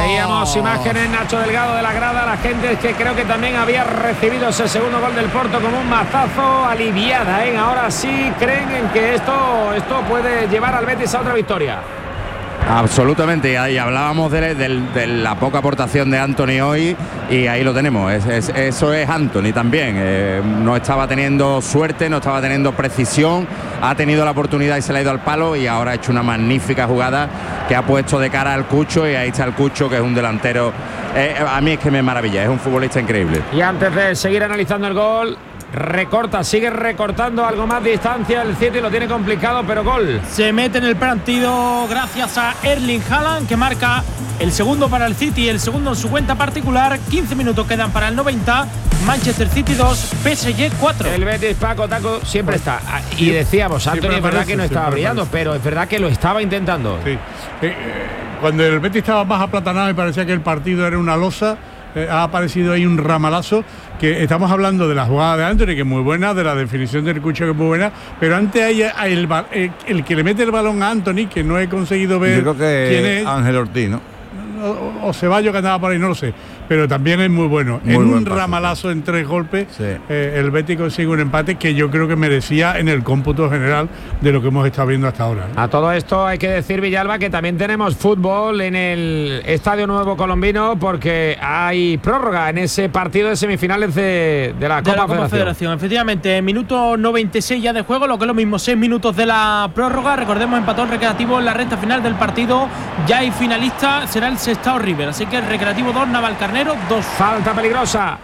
Veíamos imágenes, Nacho Delgado, de la grada, la gente que creo que también había recibido ese segundo gol del Porto como un mazazo, aliviada, ¿eh? Ahora sí creen en que esto puede llevar al Betis a otra victoria. Absolutamente, y hablábamos de la poca aportación de Antony hoy, y ahí lo tenemos. Eso es Antony también. No estaba teniendo suerte, no estaba teniendo precisión, ha tenido la oportunidad y se le ha ido al palo, y ahora ha hecho una magnífica jugada que ha puesto de cara al Cucho, y ahí está el Cucho, que es un delantero. A mí es que me maravilla, es un futbolista increíble. Y antes de seguir analizando el gol, sigue recortando algo más distancia el City, lo tiene complicado, pero gol. Se mete en el partido gracias a Erling Haaland, que marca el segundo para el City, el segundo en su cuenta particular. 15 minutos quedan para el 90. Manchester City 2, PSG 4. El Betis, Paco, Taco, siempre está. Y decíamos, Antony es verdad que no estaba brillando, pero es verdad que lo estaba intentando. Sí. Cuando el Betis estaba más aplatanado y parecía que el partido era una losa, ha aparecido ahí un ramalazo, que estamos hablando de la jugada de Antony, que es muy buena, de la definición del Cucho, que es muy buena, pero antes hay el que le mete el balón a Antony, que no he conseguido ver. Yo creo que quién es. Ángel Ortiz, ¿no? O Ceballos, que andaba por ahí, no lo sé, pero también es muy bueno. Muy en buen un pase, ramalazo en 3 golpes, sí. El Betis consigue un empate que yo creo que merecía en el cómputo general de lo que hemos estado viendo hasta ahora, ¿no? A todo esto hay que decir, Villalba, que también tenemos fútbol en el Estadio Nuevo Colombino, porque hay prórroga en ese partido de semifinales de la Copa Federación. Efectivamente, minuto 96 ya de juego, lo que es lo mismo, 6 minutos de la prórroga. Recordemos, empató el Recreativo en la recta final del partido. Ya hay finalista, será el Sestao River, así que el Recreativo 2, Navalcarnero 2. Falta peligrosa.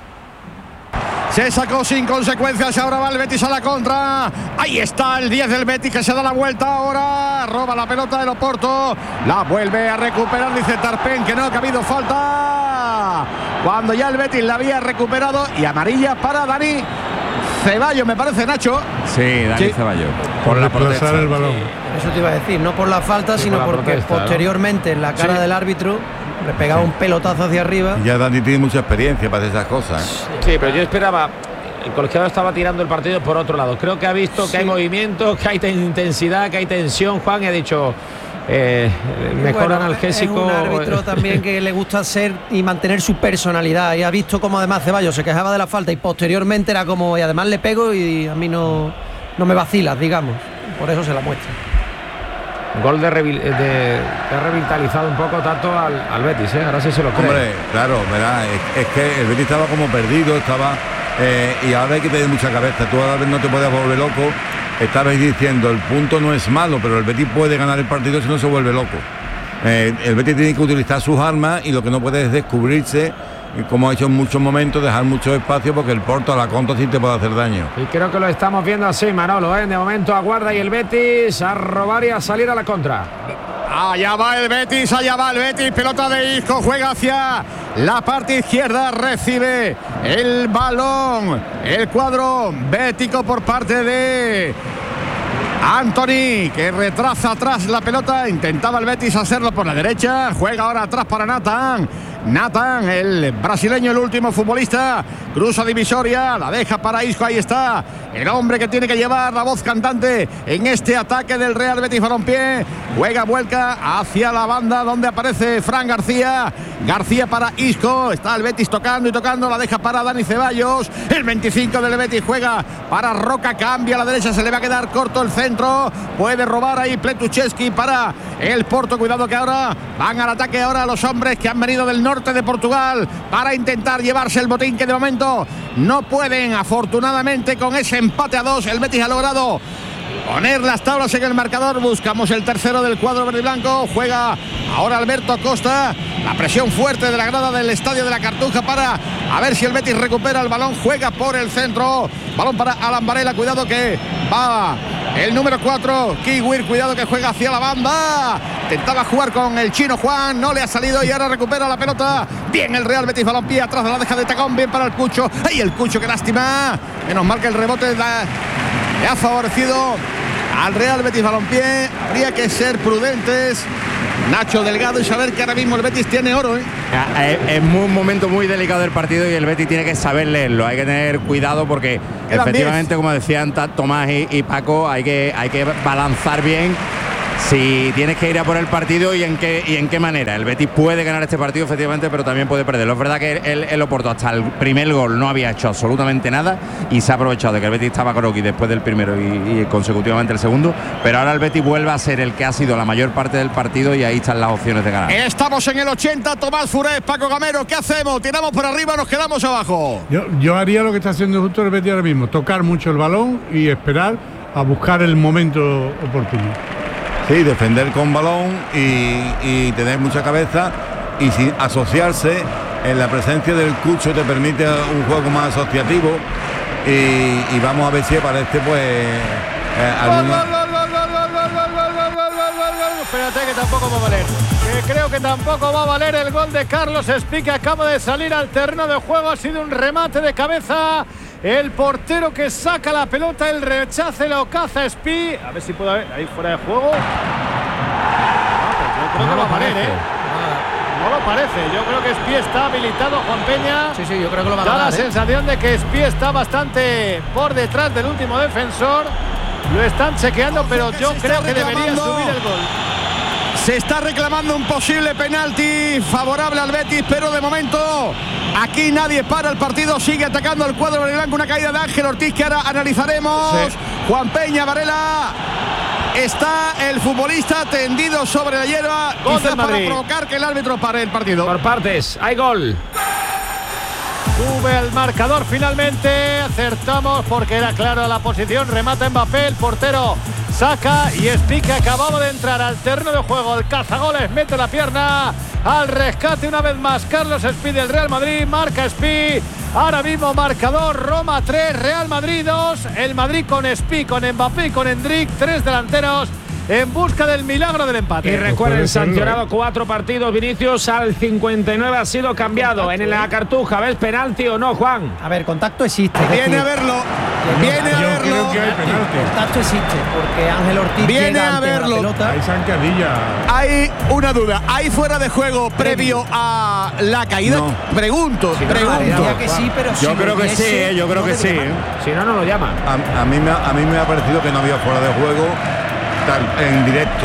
Se sacó sin consecuencias, ahora va el Betis a la contra. Ahí está el 10 del Betis, que se da la vuelta ahora. Roba la pelota del Oporto, la vuelve a recuperar, dice Tarpen que no, que ha habido falta, cuando ya el Betis la había recuperado. Y amarilla para Dani Ceballos, me parece, Nacho. Sí, Dani Ceballos. Por la protesta. El balón. Eso te iba a decir, no por la falta, Sí, sino por la porque protesta, posteriormente en la cara Sí. del árbitro le pegaba un pelotazo hacia arriba. Ya Dani tiene mucha experiencia para hacer esas cosas, ¿eh? Sí, pero yo esperaba. El colegiado estaba tirando el partido por otro lado. Creo que ha visto que hay movimiento, que hay intensidad, que hay tensión, Juan, y ha dicho mejor analgésico. Es un árbitro también que le gusta ser y mantener su personalidad, y ha visto como además Ceballos se quejaba de la falta y posteriormente era como, y además le pego y a mí no me vacilas, digamos. Por eso se la muestra. Gol que ha revitalizado un poco tanto al Betis, ¿eh? Ahora sí se lo cree. Hombre, claro, ¿verdad? Es que el Betis estaba como perdido, y ahora hay que tener mucha cabeza. Tú a la vez no te puedes volver loco. Estabais diciendo, el punto no es malo, pero el Betis puede ganar el partido si no se vuelve loco. El Betis tiene que utilizar sus armas, y lo que no puede es descubrirse, como ha hecho en muchos momentos, dejar mucho espacio, porque el Porto a la contra sí te puede hacer daño. Y creo que lo estamos viendo así, Manolo, ¿eh? De momento aguarda y el Betis a robar y a salir a la contra. Allá va el Betis, pelota de Isco, juega hacia la parte izquierda, recibe el balón, el cuadro bético por parte de Antony, que retrasa atrás la pelota. Intentaba el Betis hacerlo por la derecha, juega ahora atrás para Nathan, el brasileño, el último futbolista, cruza divisoria, la deja para Isco. Ahí está el hombre que tiene que llevar la voz cantante en este ataque del Real Betis Balompié. Vuelca hacia la banda donde aparece Fran García para Isco. Está el Betis tocando, la deja para Dani Ceballos. El 25 del Betis juega para Roca, cambia a la derecha, se le va a quedar corto el centro, puede robar ahí Pletucheski para el Porto. Cuidado que ahora van al ataque ahora los hombres que han venido del norte de Portugal para intentar llevarse el botín, que de momento no pueden. Afortunadamente, con ese empate a 2 el Betis ha logrado poner las tablas en el marcador. Buscamos el tercero del cuadro verde y blanco. Juega ahora Alberto Costa. La presión fuerte de la grada del Estadio de la Cartuja para a ver si el Betis recupera el balón. Juega por el centro. Balón para Alan Varela. Cuidado que va el número 4, Kiwir. Cuidado que juega hacia la banda. Intentaba jugar con el chino Juan. No le ha salido y ahora recupera la pelota. Bien el Real Betis Balompié. Atrás de la deja de Tacón. Bien para el Cucho. ¡Ay, el Cucho! ¡Qué lástima! Menos mal que el rebote le ha favorecido al Real Betis Balompié. Habría que ser prudentes, Nacho Delgado, y saber que ahora mismo el Betis tiene oro, ¿eh? Es un momento muy delicado del partido y el Betis tiene que saber leerlo. Hay que tener cuidado porque efectivamente, como decían Tomás y Paco, hay que balanzar bien si tienes que ir a por el partido y en qué manera. El Betis puede ganar este partido efectivamente, pero también puede perderlo. Es verdad que el Oporto hasta el primer gol no había hecho absolutamente nada y se ha aprovechado de que el Betis estaba croquis después del primero y consecutivamente el segundo, pero ahora el Betis vuelve a ser el que ha sido la mayor parte del partido y ahí están las opciones de ganar. Estamos en el 80, Tomás Furés, Paco Gamero, ¿qué hacemos? ¿Tiramos por arriba o nos quedamos abajo? Yo haría lo que está haciendo justo el Betis ahora mismo, tocar mucho el balón y esperar a buscar el momento oportuno. Sí, defender con balón y tener mucha cabeza y sin asociarse. En la presencia del Cucho te permite un juego más asociativo y vamos a ver si aparece pues Espérate que tampoco va a valer. Creo que tampoco va a valer el gol de Carlos Espí, que acaba de salir al terreno de juego. Ha sido un remate de cabeza. El portero que saca la pelota, el rechace lo caza Espí. A ver si puede haber ahí fuera de juego. Yo creo que va a valer, No lo parece. Yo creo que Espí está habilitado, Juan Peña. Sí, yo creo que lo va a ganar. Da la sensación de que Espí está bastante por detrás del último defensor. Lo están chequeando, pero yo creo que debería subir el gol. Se está reclamando un posible penalti favorable al Betis, pero de momento aquí nadie para el partido. Sigue atacando el cuadro blanco. Una caída de Ángel Ortiz que ahora analizaremos. Sí. Juan Peña, Varela. Está el futbolista tendido sobre la hierba. Quizá para provocar que el árbitro pare el partido. Por partes, hay gol. Sube el marcador finalmente. Acertamos porque era clara la posición. Remata Mbappé, el portero saca y Espí, que acababa de entrar al terreno de juego. El cazagoles mete la pierna al rescate una vez más. Carlos Espí del Real Madrid. Marca Espí. Ahora mismo marcador: Roma 3, Real Madrid 2. El Madrid con Espí, con Mbappé y con Endrick, 3 delanteros en busca del milagro del empate. Y recuerden, sancionado 4 partidos. Vinicius al 59 ha sido cambiado en la Cartuja. ¿Ves penalti o no, Juan? A ver, contacto existe. Viene a verlo. Viene a verlo. Creo que hay penalti. Contacto existe porque Ángel Ortiz viene a verlo. La pelota. Hay zancadilla. Hay una duda. ¿Hay fuera de juego previo a la caída? No. Pregunto. Que sí, pero yo creo que sí, yo creo que sí. Si no, no lo llama. a mí me ha parecido que no había fuera de juego en directo.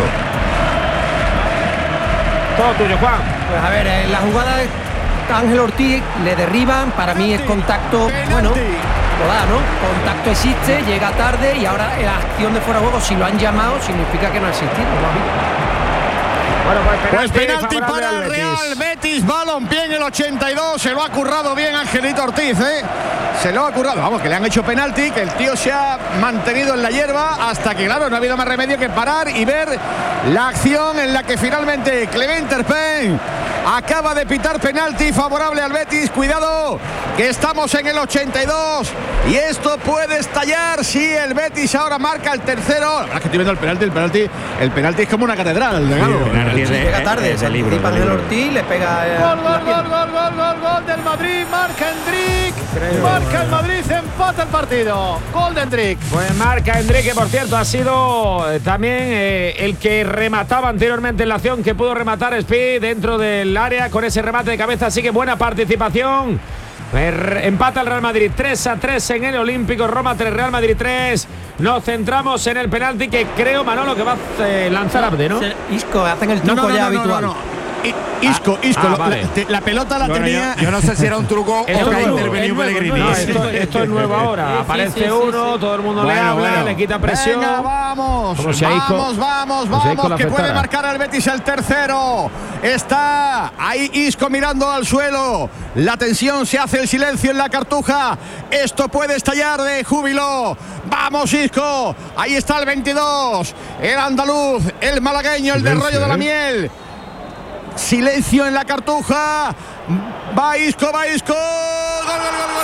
Todo tuyo, Juan. Pues a ver, en la jugada de Ángel Ortiz le derriban, para mí es contacto, bueno, lo da, ¿no? Contacto existe, llega tarde y ahora la acción de fuera de juego, si lo han llamado, significa que no ha existido. Bueno, pues penalti para el Real Betis. Balompié en el 82. Se lo ha currado bien Angelito Ortiz, Se lo ha currado. Vamos, que le han hecho penalti, que el tío se ha mantenido en la hierba hasta que, claro, no ha habido más remedio que parar y ver la acción en la que finalmente Clement Turpin acaba de pitar penalti favorable al Betis. Cuidado, que estamos en el 82 y esto puede estallar si el Betis ahora marca el tercero. La verdad es que estoy viendo el penalti es como una catedral, llega tarde, se anticipa Ángel Ortiz, le pega gol del Madrid, marca Endrick, marca el Madrid, se empata el partido, gol de Endrick. Pues marca Endrick, que por cierto ha sido también el que remataba anteriormente en la acción, que pudo rematar Espí dentro del área con ese remate de cabeza, así que buena participación. Empata el Real Madrid 3-3 en el Olímpico. Roma 3, Real Madrid 3. Nos centramos en el penalti que creo, Manolo, que va a lanzar Abde, ¿no? Isco, hacen el truco ya habitual. Isco, vale. la pelota la tenía. Yo no sé si era un truco o que ha intervenido Pellegrini. No, esto es nuevo ahora. Aparece uno, todo el mundo le habla, le quita presión. Venga, vamos, que puede marcar al Betis el tercero. Está ahí Isco mirando al suelo. La tensión, se hace el silencio en la Cartuja. Esto puede estallar de júbilo. Vamos, Isco. Ahí está el 22. El andaluz, el malagueño, el de Rollo de la Miel. Silencio en la Cartuja. Va Isco. Gol, gol, gol, gol,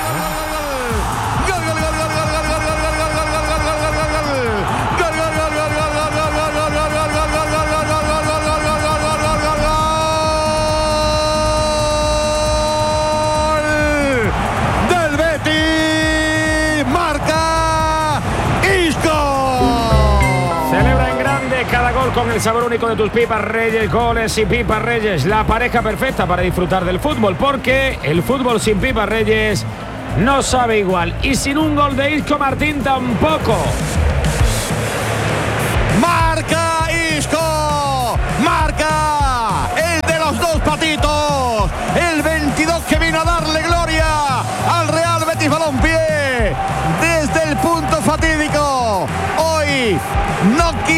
del Betis. Marca Isco. Celebra en grande cada gol con el sabor único de tus Pipas Reyes. Goles y Pipas Reyes, la pareja perfecta para disfrutar del fútbol, porque el fútbol sin Pipas Reyes no sabe igual, y sin un gol de Isco Martín tampoco. Marca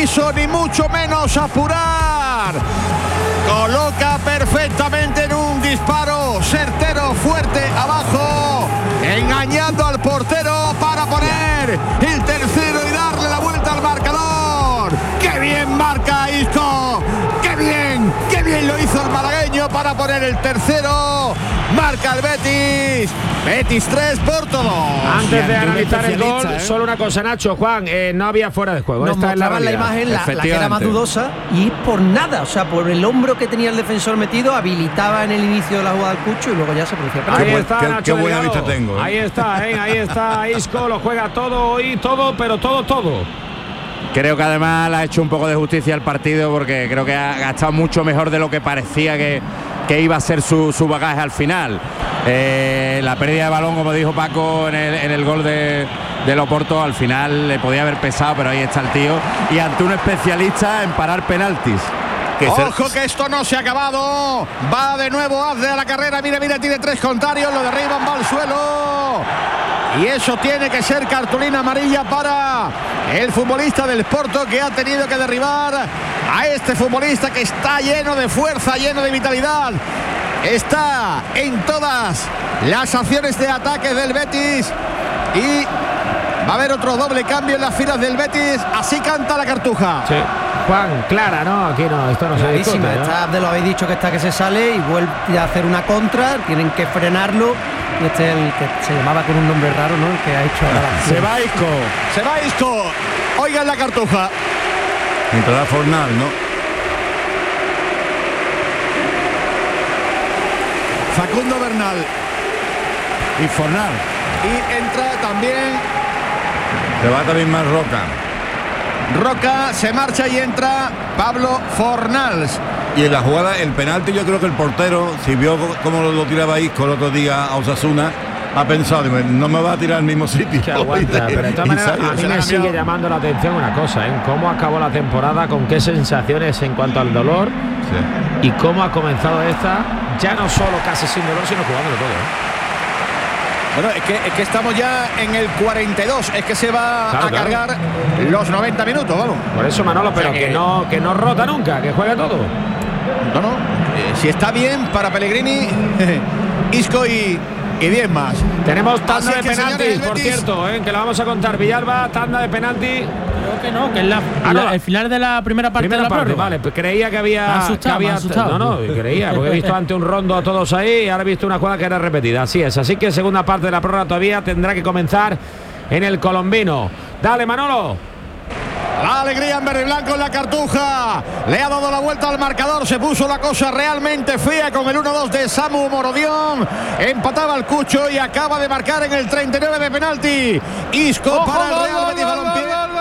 quiso ni mucho menos apurar. Coloca perfectamente en un disparo certero, fuerte, abajo, engañando al portero para poner el tercero y darle la vuelta al marcador. ¡Qué bien marca Isco! ¡Qué bien lo hizo el malagueño para poner el tercero! Marca el Betis. Betis 3, Porto 2. Antes de analizar el gol, solo una cosa, Nacho, Juan, no había fuera de juego. Nos mostraban la imagen, la que era más dudosa, y por nada, o sea, por el hombro que tenía el defensor metido, habilitaba en el inicio de la jugada al Cucho y luego ya se producía. Ahí está, Nacho qué buena vista tengo. Ahí está Isco, lo juega todo hoy, pero todo. Creo que además le ha hecho un poco de justicia al partido, porque creo que ha estado mucho mejor de lo que parecía que iba a ser su bagaje al final. La pérdida de balón, como dijo Paco en el gol de Oporto, al final le podía haber pesado, pero ahí está el tío, y ante un especialista en parar penaltis. Ojo que esto no se ha acabado. Va de nuevo Azde a la carrera. Mira, tiene 3 contrarios. Lo derriban, va al suelo. Y eso tiene que ser cartulina amarilla para el futbolista del Porto, que ha tenido que derribar a este futbolista que está lleno de fuerza, lleno de vitalidad. Está en todas las acciones de ataque del Betis. Y va a haber otro doble cambio en las filas del Betis. Así canta la Cartuja. Sí. Juan, clara, ¿no? Aquí no, esto no se discute, ¿no? Está, lo habéis dicho que está que se sale y vuelve a hacer una contra, tienen que frenarlo. Y este es el que se llamaba con un nombre raro, ¿no? El que ha hecho ahora. Se va Isco. Oigan la Cartuja. Entrará Fornal, ¿no? Facundo Bernal. Y Fornal. Y entra también. Se va también más Roca se marcha y entra Pablo Fornals. Y en la jugada, el penalti, yo creo que el portero, si vio cómo lo tiraba Isco el otro día a Osasuna, ha pensado, no me va a tirar al mismo sitio. Aguanta, pero de todas maneras, a mí me sigue llamando la atención una cosa, cómo acabó la temporada, con qué sensaciones en cuanto al dolor, y cómo ha comenzado esta, ya no solo casi sin dolor, sino jugándolo todo. Bueno, es que estamos ya en el 42, es que se va a cargar los 90 minutos, vamos. Por eso, Manolo, pero que no rota nunca, que juega todo. No, si está bien para Pellegrini, Isco y 10 más. Tenemos tanda de penaltis, por cierto, que la vamos a contar. Villalba, tanda de penalti. Creo que no, que es el final de la primera parte de la prórroga. Vale, pues creía que había asustado. No, creía, porque he visto ante un rondo a todos ahí y ahora he visto una jugada que era repetida. Así es, así que segunda parte de la prórroga todavía tendrá que comenzar en el colombino. Dale, Manolo. La alegría en verde y blanco en la Cartuja. Le ha dado la vuelta al marcador. Se puso la cosa realmente fea con el 1-2 de Samu Morodión. Empataba el Cucho y acaba de marcar en el 39 de penalti. Isco para el Real Betis Balompié.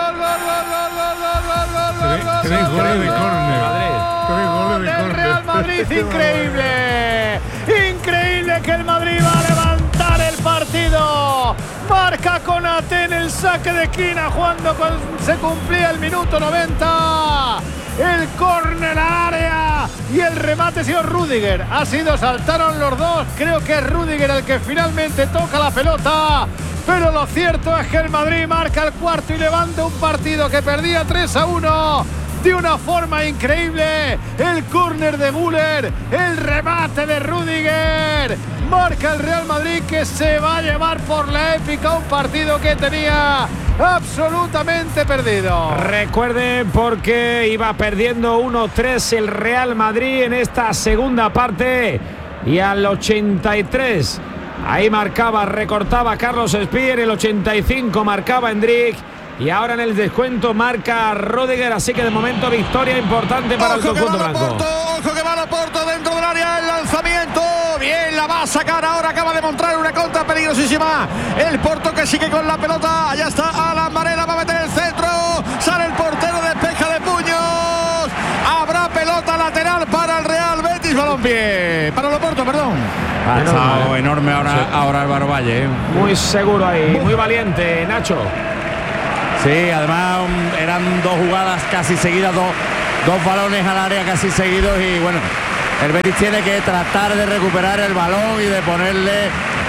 Tres goles de córner. Del Real Madrid, increíble. Increíble que el Madrid va a levantar el partido. Marca Konaté en el saque de esquina cuando se cumplía el minuto 90. El córner al área y el remate ha sido Rüdiger. Saltaron los dos. Creo que es Rüdiger el que finalmente toca la pelota. Pero lo cierto es que el Madrid marca el cuarto y levanta un partido que perdía 3-1. De una forma increíble, el córner de Müller, el remate de Rüdiger, marca el Real Madrid, que se va a llevar por la épica un partido que tenía absolutamente perdido. Recuerden, porque iba perdiendo 1-3 el Real Madrid en esta segunda parte, y al 83 ahí recortaba Carlos Spier, el 85 marcaba Endrick. Y ahora en el descuento marca Rüdiger, así que de momento victoria importante para el conjunto blanco. Ojo que va a Oporto dentro del área, el lanzamiento, bien, la va a sacar ahora, acaba de montar una contra peligrosísima. El Porto que sigue con la pelota, allá está Alan Varela, va a meter el centro, sale el portero, despeja de puños, habrá pelota lateral para el Real Betis Balompié, para el Oporto, perdón. Ha estado enorme ahora Álvaro Valle. Muy seguro ahí, muy valiente, Nacho. Sí, además eran dos jugadas casi seguidas, dos balones al área casi seguidos, y bueno, el Betis tiene que tratar de recuperar el balón y de ponerle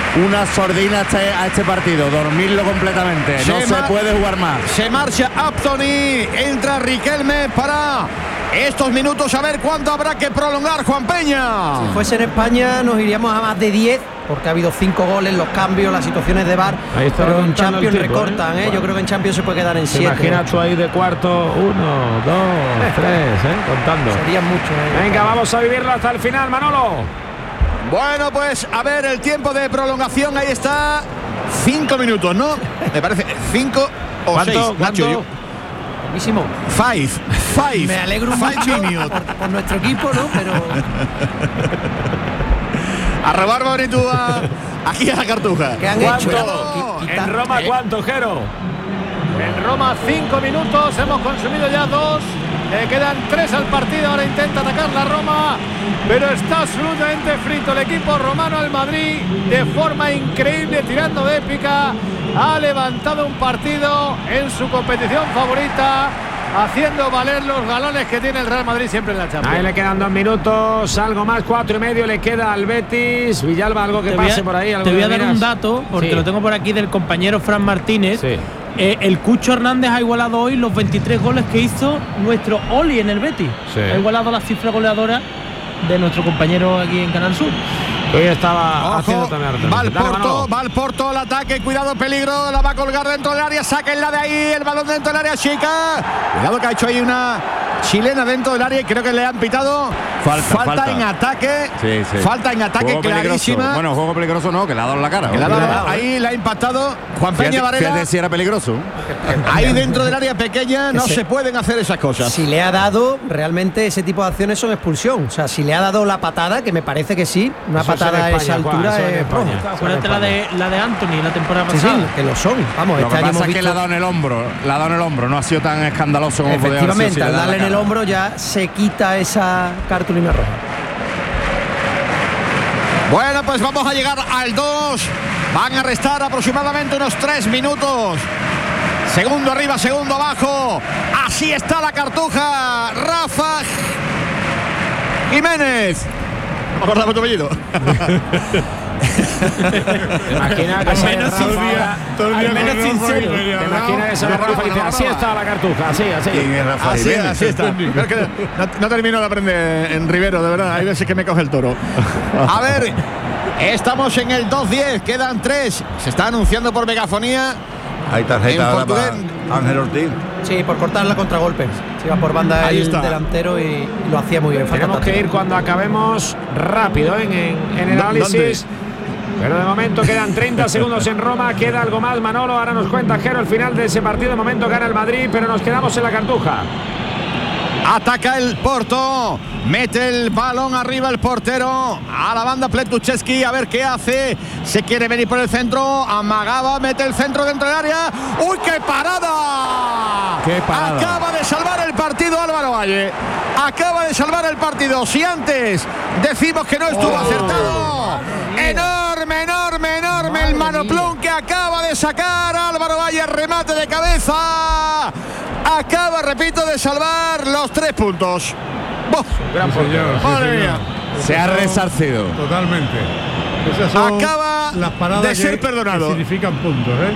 una sordina a este partido, dormirlo completamente, no se puede jugar más. Se marcha Anthony, entra Riquelme para estos minutos, a ver cuánto habrá que prolongar, Juan Peña. Si fuese en España nos iríamos a más de 10, porque ha habido 5 goles, los cambios, las situaciones de VAR, pero en Champions recortan, Bueno. Yo creo que en Champions se puede quedar en 7. Imaginas tú ahí de cuarto, 1, 2, 3, contando. Serían muchos. Venga, vamos a vivirlo hasta el final, Manolo. Bueno, pues a ver el tiempo de prolongación, ahí está. 5 minutos, ¿no? Me parece 5 o 6. ¿Cuánto? Buenísimo. 5. Me alegro mucho por nuestro equipo, ¿no? Pero a robar bonito aquí a la Cartuja. ¿qué han ¿Cuánto? hecho? En Roma, ¿cuánto, Jero? En Roma 5 minutos, hemos consumido ya 2. Quedan 3 al partido, ahora intenta atacar la Roma, pero está absolutamente frito el equipo romano. Al Madrid, de forma increíble, tirando de épica, ha levantado un partido en su competición favorita, haciendo valer los galones que tiene el Real Madrid siempre en la Champions. Ahí le quedan 2 minutos, algo más, 4,5 le queda al Betis. Villalba, algo que pase por ahí. Te voy a dar un dato, porque lo tengo por aquí del compañero Fran Martínez. Sí. El Cucho Hernández ha igualado hoy los 23 goles que hizo nuestro Oli en el Betis. Sí. Ha igualado la cifra goleadora de nuestro compañero aquí en Canal Sur. Hoy estaba haciendo Ojo, también. va al Porto, el ataque, cuidado, peligro, la va a colgar dentro del área, sáquenla de ahí, el balón dentro del área chica. Cuidado que ha hecho ahí una chilena dentro del área y creo que le han pitado falta en ataque. Sí. Falta en ataque Juego clarísima. peligroso. Bueno, juego peligroso no, que le ha dado en la cara. Que le ha dado, ahí le ha impactado Juan Peña Varela. Fíjate si era peligroso. Ahí dentro del área pequeña no se pueden hacer esas cosas. Si le ha dado, realmente ese tipo de acciones son expulsión. O sea, si le ha dado la patada, que me parece que sí, una Eso patada a es en esa España, altura Juan, eso es en es España. roja. Acuérdate la de Anthony la temporada Sí, pasada. que lo son. Vamos, Lo este que año pasa hemos es que le ha visto. dado en el hombro, no ha sido tan escandaloso como podía haber sido. Efectivamente, si le al da darle la en el cara. hombro ya se quita esa cartulina roja. Bueno, pues vamos a llegar al 2. Van a restar aproximadamente unos 3 minutos. Segundo arriba, segundo abajo. Así está la Cartuja. Rafa Jiménez. No me acordaba tu apellido. ¿Te imaginas que se menos Rafa, Todo el día al menos con Rafa sincero. Jiménez, ¿Te ¿no? imaginas que se va Rafa y dice, así está la Cartuja, así? ¿Quién es Rafa Jiménez? Así está. Es que no termino de aprender en Rivero, de verdad. Hay veces que me coge el toro. A ver, estamos en el 2-10. Quedan 3. Se está anunciando por megafonía. Hay tarjeta En ahora para portugués. Ángel Ortiz. Sí, por cortar la contragolpes. Se iba por banda Ahí el está. delantero y lo hacía muy bien. Falta Tenemos que táctica. ir cuando acabemos rápido en el análisis. Pero de momento quedan 30 segundos en Roma, queda algo más, Manolo. Ahora nos cuenta Jero el final de ese partido. De momento gana el Madrid, pero nos quedamos en la Cartuja. Ataca el Porto. Mete el balón arriba el portero. A la banda Pletucheski. A ver qué hace. Se quiere venir por el centro. Amagaba. Mete el centro dentro del área. ¡Uy, qué parada! ¡Qué parada! Acaba de salvar el partido Álvaro Valle. Acaba de salvar el partido. Si antes decimos que no estuvo acertado. Enorme el manoplón que acaba de sacar Álvaro Valle. Remate de cabeza. Acaba, repito, de salvar los 3 puntos. ¡Boh! Gran Sí, señor, sí, Madre señor. mía. Se ha resarcido. Totalmente. Esas son Acaba las paradas de ser que perdonado. significan puntos, ¿eh?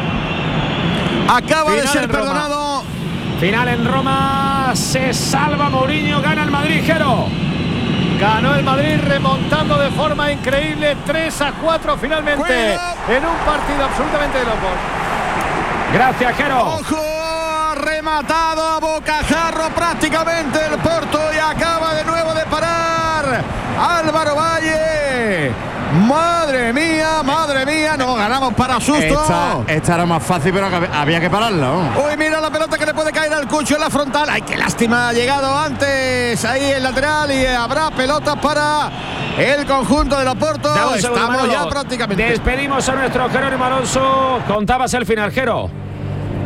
Acaba de Final ser en Roma. perdonado. Final en Roma, se salva Mourinho, gana el Madrid, Jero. Ganó el Madrid remontando de forma increíble 3-4 finalmente Cuidado. en un partido absolutamente de locos. Gracias, Jero. Ojo, ha rematado a bocajarro prácticamente el Porto y acaba de nuevo de parar Álvaro Valle. Madre mía, no ganamos para susto. Esta era más fácil, pero había que pararla, ¿no? Uy, mira la pelota que le puede caer al Cucho en la frontal. Ay, qué lástima, ha llegado antes ahí el lateral y habrá pelota para el conjunto del Oporto. Dame un segundo, Estamos Manolo. ya prácticamente. Despedimos a nuestro Jerónimo Alonso. Contabas el final, Jero.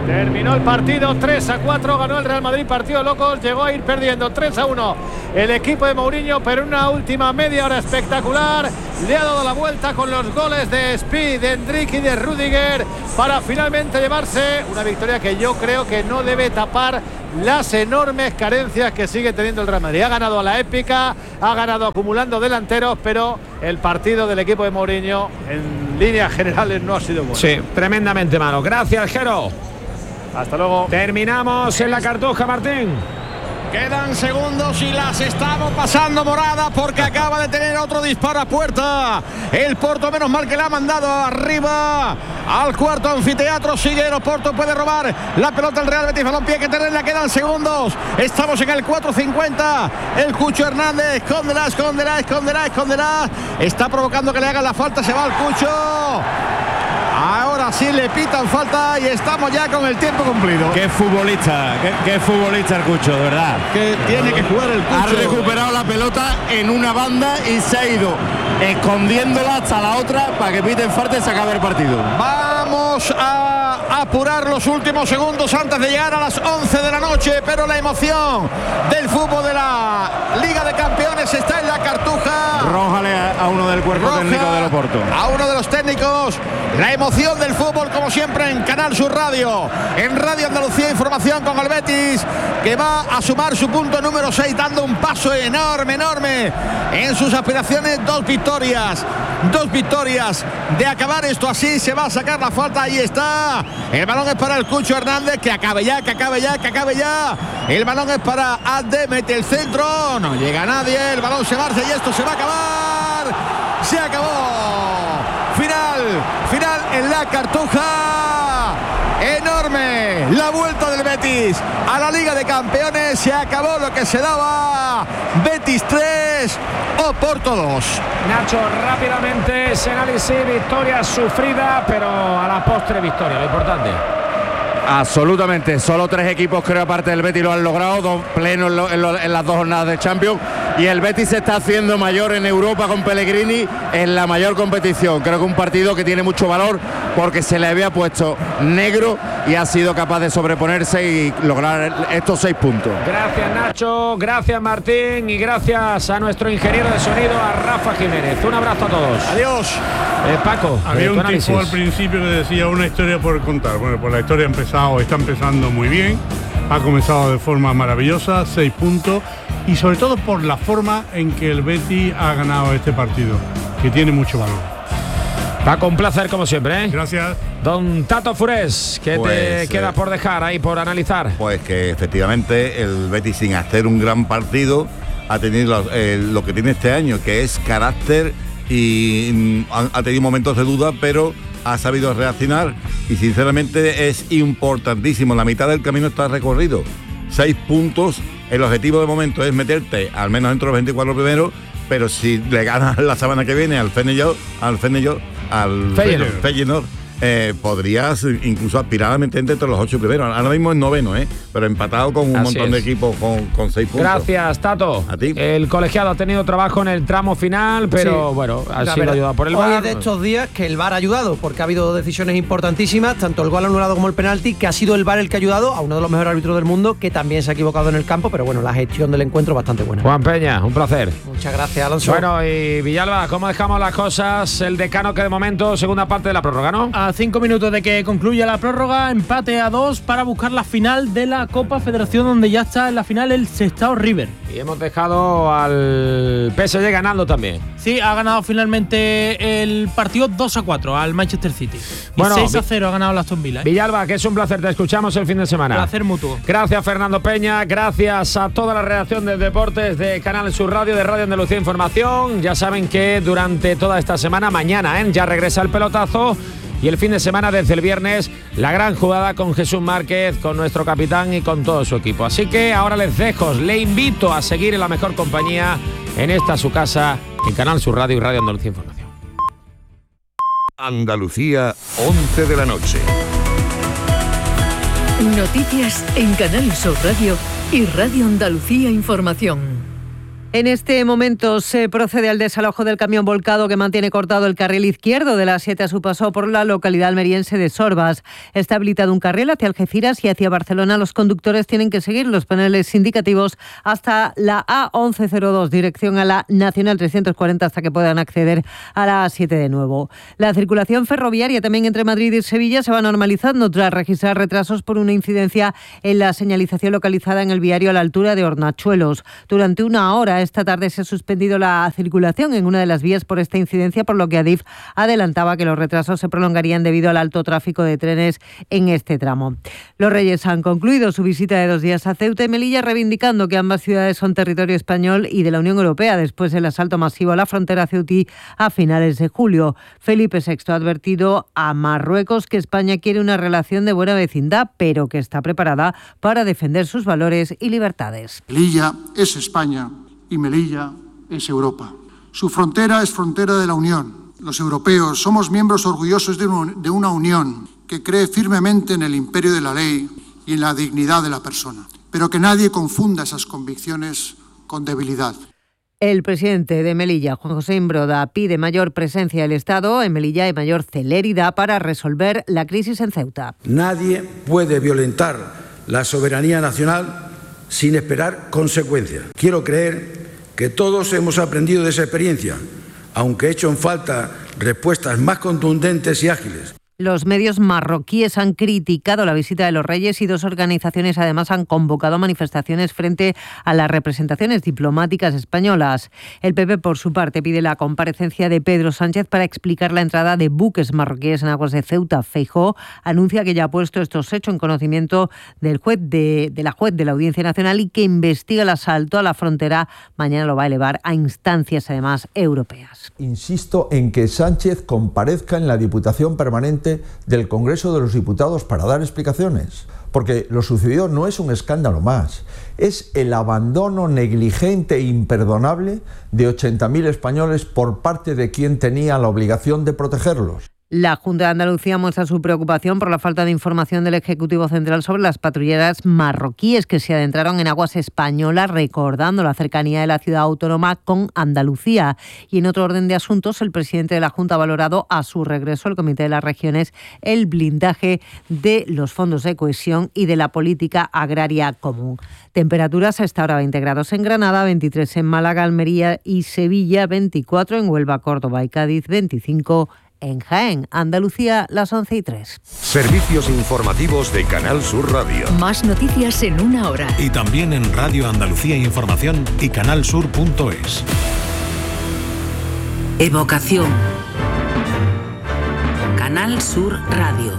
Terminó el partido 3-4, ganó el Real Madrid, partido locos, llegó a ir perdiendo 3-1 el equipo de Mourinho, pero en una última media hora espectacular le ha dado la vuelta con los goles de Speed, de Endrick y de Rüdiger para finalmente llevarse una victoria que yo creo que no debe tapar las enormes carencias que sigue teniendo el Real Madrid. Ha ganado a la épica, ha ganado acumulando delanteros, pero el partido del equipo de Mourinho en líneas generales no ha sido bueno. Sí, tremendamente malo. Gracias, Jero. Hasta luego. Terminamos en la Cartuja, Martín. Quedan segundos y las estamos pasando morada porque acaba de tener otro disparo a puerta. El Porto, menos mal que le ha mandado arriba al cuarto anfiteatro. Sigue el Porto, puede robar la pelota el Real Betis Balompié, que tenerla. Quedan segundos. Estamos en el 4:50. El Cucho Hernández, esconderá. Está provocando que le hagan la falta. Se va el Cucho. Ahora sí le pitan falta y estamos ya con el tiempo cumplido. Qué futbolista el Cucho, de verdad. Que tiene que jugar el Cucho. Ha recuperado la pelota en una banda y se ha ido escondiéndola hasta la otra para que piten falta y se acabe el partido. Vamos a apurar los últimos segundos antes de llegar a las 11 de la noche, pero la emoción del fútbol de la Liga de Campeones está en la Cartuja. Rójale a uno del cuerpo técnico del Oporto. A uno de los técnicos. La emoción del fútbol, como siempre, en Canal Sur Radio, en Radio Andalucía Información, con el Betis, que va a sumar su punto número 6, dando un paso enorme en sus aspiraciones. Dos victorias de acabar esto así. Se va a sacar la falta, ahí está. El balón es para el Cucho Hernández, que acabe ya. El balón es para Adde, mete el centro, no llega nadie, el balón se marcha y esto se va a acabar. Se acabó. Final en la Cartuja. Enorme la vuelta del Betis a la Liga de Campeones. Se acabó lo que se daba. Betis 3, Oporto 2. Nacho, rápidamente ese análisis. Victoria sufrida, pero a la postre victoria, lo importante. Absolutamente, solo 3 equipos, creo, aparte del Betis, lo han logrado, 2 plenos en las 2 jornadas de Champions, y el Betis se está haciendo mayor en Europa con Pellegrini en la mayor competición. Creo que un partido que tiene mucho valor porque se le había puesto negro y ha sido capaz de sobreponerse y lograr estos 6 puntos. Gracias, Nacho, gracias, Martín, y gracias a nuestro ingeniero de sonido, a Rafa Jiménez. Un abrazo a todos. Adiós. Paco, había un tipo al principio que decía una historia por contar. Bueno, pues la historia está empezando muy bien, ha comenzado de forma maravillosa, 6 puntos, y sobre todo por la forma en que el Betis ha ganado este partido, que tiene mucho valor. Paco, un placer como siempre, ¿eh? Gracias. Don Tato Furés, ¿qué te queda por dejar ahí, por analizar? Pues que efectivamente el Betis, sin hacer un gran partido, ha tenido lo que tiene este año, que es carácter, y ha tenido momentos de duda, pero ha sabido reaccionar, y sinceramente es importantísimo. La mitad del camino está recorrido. 6 puntos, el objetivo de momento es meterte al menos entre los 24 primeros, pero si le ganas la semana que viene al Feyenoord, podrías incluso aspirar a meterte entre los 8 primeros. Ahora mismo es 9º, pero empatado con un montón de equipos con 6 puntos. Gracias, Tato. A ti. El colegiado ha tenido trabajo en el tramo final, pero bueno, ha sido ayudado por el VAR. Hoy es de estos días que el VAR ha ayudado, porque ha habido decisiones importantísimas, tanto el gol anulado como el penalti, que ha sido el VAR el que ha ayudado a uno de los mejores árbitros del mundo, que también se ha equivocado en el campo, pero bueno, la gestión del encuentro bastante buena. Juan Peña, un placer. Muchas gracias, Alonso. Bueno, y Villalba, ¿cómo dejamos las cosas? El decano, que de momento, segunda parte de la prórroga, ¿no? A 5 minutos de que concluya la prórroga, empate a 2 para buscar la final de la Copa Federación, donde ya está en la final el Sestao River. Y hemos dejado al PSG ganando también. Sí, ha ganado finalmente el partido 2-4 al Manchester City. Bueno, y 6-0 ha ganado el Aston Villa. Villalba, que es un placer, te escuchamos el fin de semana. Placer mutuo. Gracias, Fernando Peña, gracias a toda la redacción de Deportes de Canal Sur Radio, de Radio Andalucía Información. Ya saben que durante toda esta semana, mañana, ya regresa el pelotazo. Y el fin de semana, desde el viernes, la gran jugada con Jesús Márquez, con nuestro capitán y con todo su equipo. Así que ahora les dejo, le invito a seguir en la mejor compañía en esta su casa, en Canal Sur Radio y Radio Andalucía Información. Andalucía, 11 de la noche. Noticias en Canal Sur Radio y Radio Andalucía Información. En este momento se procede al desalojo del camión volcado que mantiene cortado el carril izquierdo de la A7 a su paso por la localidad almeriense de Sorbas. Está habilitado un carril hacia Algeciras y hacia Barcelona. Los conductores tienen que seguir los paneles indicativos hasta la A1102, dirección a la Nacional 340, hasta que puedan acceder a la A7 de nuevo. La circulación ferroviaria también entre Madrid y Sevilla se va normalizando tras registrar retrasos por una incidencia en la señalización localizada en el viario a la altura de Hornachuelos. Durante una hora esta tarde se ha suspendido la circulación en una de las vías por esta incidencia, por lo que Adif adelantaba que los retrasos se prolongarían debido al alto tráfico de trenes en este tramo. Los Reyes han concluido su visita de 2 días a Ceuta y Melilla, reivindicando que ambas ciudades son territorio español y de la Unión Europea después del asalto masivo a la frontera ceutí a finales de julio. Felipe VI ha advertido a Marruecos que España quiere una relación de buena vecindad, pero que está preparada para defender sus valores y libertades. Melilla es España y Melilla es Europa. Su frontera es frontera de la Unión. Los europeos somos miembros orgullosos de una Unión que cree firmemente en el imperio de la ley y en la dignidad de la persona, pero que nadie confunda esas convicciones con debilidad. El presidente de Melilla, Juan José Imbroda, pide mayor presencia del Estado en Melilla y mayor celeridad para resolver la crisis en Ceuta. Nadie puede violentar la soberanía nacional sin esperar consecuencias. Quiero creer que todos hemos aprendido de esa experiencia, aunque he hecho en falta respuestas más contundentes y ágiles. Los medios marroquíes han criticado la visita de los Reyes y 2 organizaciones además han convocado manifestaciones frente a las representaciones diplomáticas españolas. El PP, por su parte, pide la comparecencia de Pedro Sánchez para explicar la entrada de buques marroquíes en aguas de Ceuta. Feijóo anuncia que ya ha puesto estos hechos en conocimiento del juez de la Audiencia Nacional y que investiga el asalto a la frontera. Mañana lo va a elevar a instancias además europeas. Insisto en que Sánchez comparezca en la Diputación Permanente del Congreso de los Diputados para dar explicaciones, porque lo sucedido no es un escándalo más, es el abandono negligente e imperdonable de 80.000 españoles por parte de quien tenía la obligación de protegerlos. La Junta de Andalucía muestra su preocupación por la falta de información del Ejecutivo Central sobre las patrulleras marroquíes que se adentraron en aguas españolas, recordando la cercanía de la ciudad autónoma con Andalucía. Y en otro orden de asuntos, el presidente de la Junta ha valorado a su regreso al Comité de las Regiones el blindaje de los fondos de cohesión y de la política agraria común. Temperaturas a esta hora: 20 grados en Granada, 23 en Málaga, Almería y Sevilla, 24 en Huelva, Córdoba y Cádiz, 25 en Jaén. Andalucía, las 11:03. Servicios informativos de Canal Sur Radio. Más noticias en una hora. Y también en Radio Andalucía Información y canalsur.es. Evocación. Canal Sur Radio.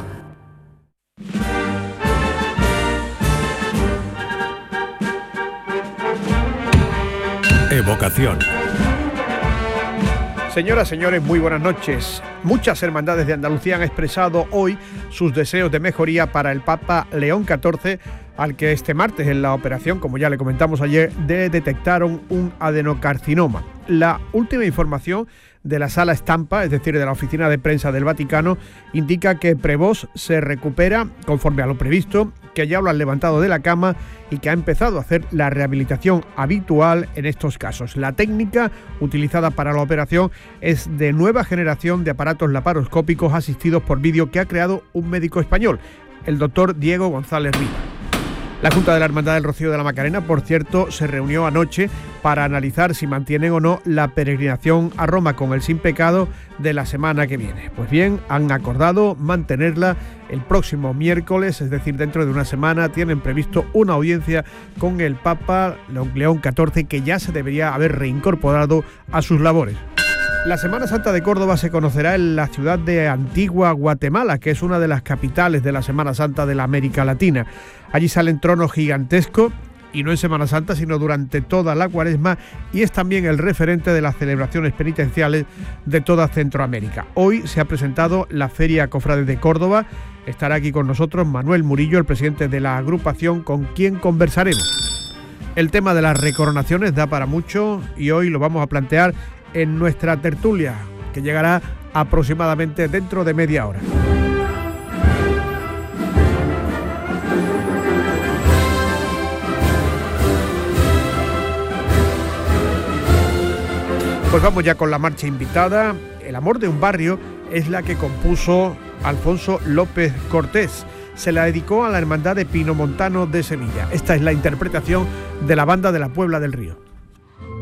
Evocación. Señoras, señores, muy buenas noches. Muchas hermandades de Andalucía han expresado hoy sus deseos de mejoría para el Papa León XIV, al que este martes en la operación, como ya le comentamos ayer, detectaron un adenocarcinoma. La última información de la sala estampa, es decir, de la oficina de prensa del Vaticano, indica que Prevost se recupera conforme a lo previsto, que ya lo han levantado de la cama y que ha empezado a hacer la rehabilitación habitual en estos casos. La técnica utilizada para la operación es de nueva generación de aparatos laparoscópicos asistidos por vídeo que ha creado un médico español, el doctor Diego González Riva. La Junta de la Hermandad del Rocío de la Macarena, por cierto, se reunió anoche para analizar si mantienen o no la peregrinación a Roma con el Sin Pecado de la semana que viene. Pues bien, han acordado mantenerla el próximo miércoles, es decir, dentro de una semana. Tienen previsto una audiencia con el Papa León XIV, que ya se debería haber reincorporado a sus labores. La Semana Santa de Córdoba se conocerá en la ciudad de Antigua Guatemala, que es una de las capitales de la Semana Santa de la América Latina. Allí salen tronos gigantescos, y no en Semana Santa, sino durante toda la Cuaresma, y es también el referente de las celebraciones penitenciales de toda Centroamérica. Hoy se ha presentado la Feria Cofrades de Córdoba. Estará aquí con nosotros Manuel Murillo, el presidente de la agrupación, con quien conversaremos. El tema de las recoronaciones da para mucho y hoy lo vamos a plantear en nuestra tertulia, que llegará aproximadamente dentro de media hora. Pues vamos ya con la marcha invitada. El amor de un barrio es la que compuso Alfonso López Cortés. Se la dedicó a la Hermandad de Pinomontano de Sevilla. Esta es la interpretación de la Banda de la Puebla del Río.